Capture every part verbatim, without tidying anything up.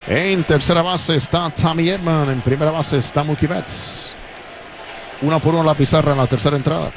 En tercera base está Tommy Edman. En primera base está Mookie Betts. Una por una la pizarra en la tercera entrada.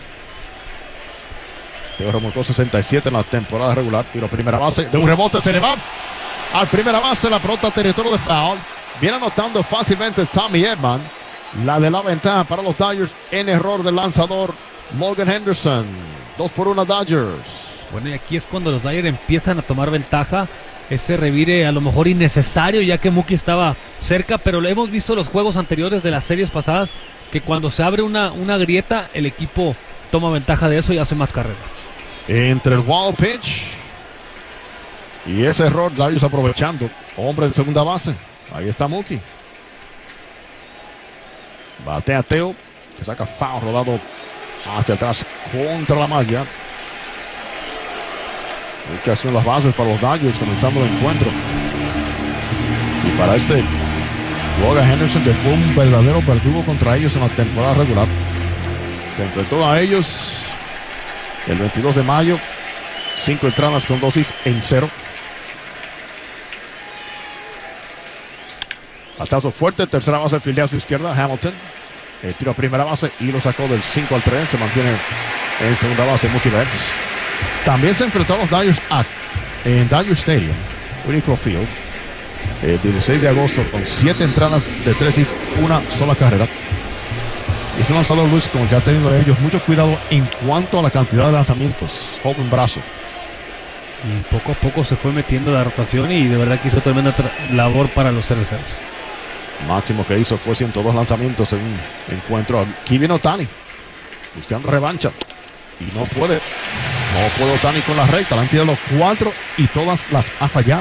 Teo remolcó sesenta y siete en la temporada regular. Tiro primera base. De un rebote se le va al primera base. La pelota territorio de foul. Viene anotando fácilmente Tommy Edman. La de la ventaja para los Dodgers en error del lanzador Logan Henderson. Dos por una Dodgers. Bueno, y aquí es cuando los Dodgers empiezan a tomar ventaja. Ese revire a lo mejor innecesario, ya que Mookie estaba cerca, pero lo hemos visto en los juegos anteriores de las series pasadas, que cuando se abre una, una grieta, el equipo toma ventaja de eso y hace más carreras. Entre el wild pitch y ese error, Dodgers aprovechando. Hombre en segunda base. Ahí está Mookie. Batea Teo, que saca foul rodado hacia atrás contra la malla. Ubicación las bases para los Dodgers comenzando el encuentro. Y para este Logan Henderson, que fue un verdadero verdugo contra ellos en la temporada regular. Se enfrentó a ellos el veintidós de mayo. Cinco entradas con dosis en cero. Batazo fuerte, tercera base, fildea a su izquierda, Hamilton. El tiro a primera base y lo sacó del cinco al tres. Se mantiene en segunda base, Mookie Betts. También se enfrentó a los Dodgers a, en Dodger Stadium, Uniqlo Field, el dieciséis de agosto, con siete entradas de tres hits, una sola carrera. Y es un lanzador, Luis, con el que ha tenido ellos mucho cuidado en cuanto a la cantidad de lanzamientos. Joven brazo. Y poco a poco se fue metiendo la rotación y de verdad que hizo tremenda labor para los cerveceros. Máximo que hizo fue ciento dos lanzamientos en un encuentro. Aquí viene Ohtani, buscando revancha. Y no puede. No puede Ohtani con la recta. Le han tirado los cuatro y todas las ha fallado.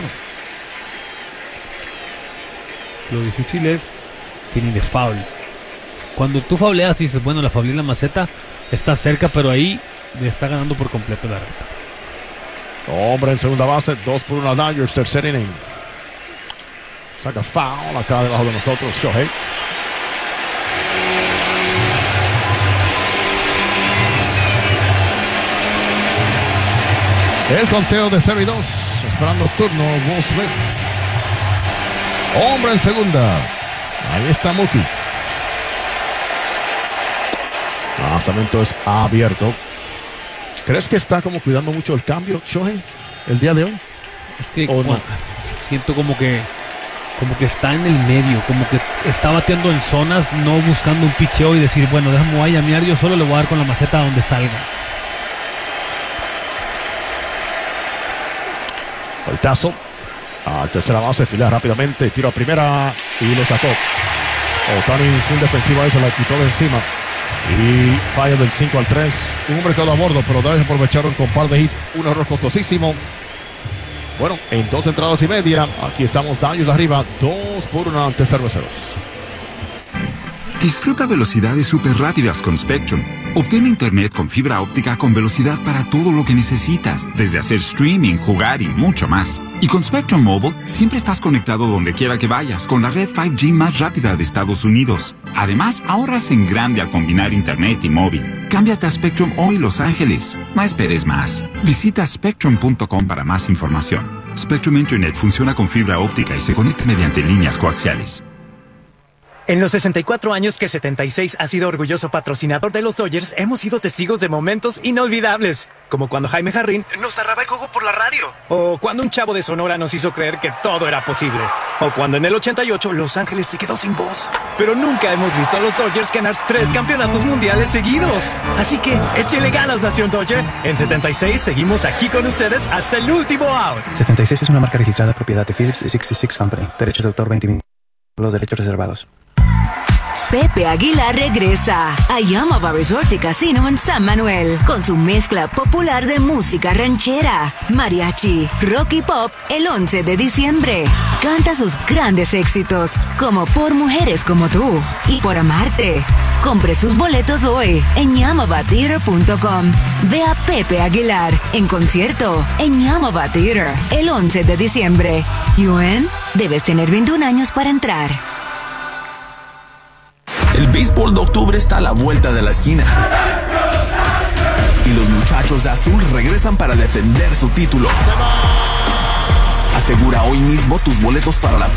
Lo difícil es que ni de foul. Cuando tú fauleas y dices, bueno, la faulé en la maceta, está cerca, pero ahí le está ganando por completo la recta. Hombre en segunda base, dos por una Dodgers, tercer inning. Saca foul acá debajo de nosotros, Shohei. El conteo de cero y dos, esperando turno, Will Smith. Hombre en segunda. Ahí está Mookie. El lanzamiento es abierto. ¿Crees que está como cuidando mucho el cambio, Shohei, el día de hoy? Es que ¿O no? Siento como que como que está en el medio, como que está bateando en zonas, no buscando un picheo y decir, bueno, déjame voy a llamear, yo solo le voy a dar con la maceta donde salga. Voltazo a tercera base, filea rápidamente, tiro a primera y lo sacó. Ohtani en su defensiva esa la quitó de encima y falla del cinco al tres. Un hombre quedó a bordo, pero Dodgers aprovecharon con par de hits, un error costosísimo. Bueno, en dos entradas y media, aquí estamos Dodgers arriba, dos por uno ante Cerveceros. Disfruta velocidades súper rápidas con Spectrum. Obtén internet con fibra óptica con velocidad para todo lo que necesitas, desde hacer streaming, jugar y mucho más. Y con Spectrum Mobile, siempre estás conectado donde quiera que vayas, con la red cinco G más rápida de Estados Unidos. Además, ahorras en grande al combinar internet y móvil. Cámbiate a Spectrum hoy, Los Ángeles. No esperes más. Visita spectrum punto com para más información. Spectrum Internet funciona con fibra óptica y se conecta mediante líneas coaxiales. En los sesenta y cuatro años que setenta y seis ha sido orgulloso patrocinador de los Dodgers, hemos sido testigos de momentos inolvidables. Como cuando Jaime Jarrín nos narraba el juego por la radio. O cuando un chavo de Sonora nos hizo creer que todo era posible. O cuando en el ochenta y ocho Los Ángeles se quedó sin voz. Pero nunca hemos visto a los Dodgers ganar tres campeonatos mundiales seguidos. Así que échele ganas, Nación Dodger. En setenta y seis seguimos aquí con ustedes hasta el último out. setenta y seis es una marca registrada propiedad de Phillips y sesenta y seis Company. Derechos de autor veinte. Los derechos reservados. Pepe Aguilar regresa a Yamava Resort y Casino en San Manuel con su mezcla popular de música ranchera, mariachi, rock y pop el once de diciembre. Canta sus grandes éxitos como Por Mujeres Como Tú y Por Amarte. Compre sus boletos hoy en yamava theater punto com. Ve a Pepe Aguilar en concierto en Yamava Theater el once de diciembre. U N, debes tener veintiún años para entrar. El béisbol de octubre está a la vuelta de la esquina. Y los muchachos de azul regresan para defender su título. Asegura hoy mismo tus boletos para la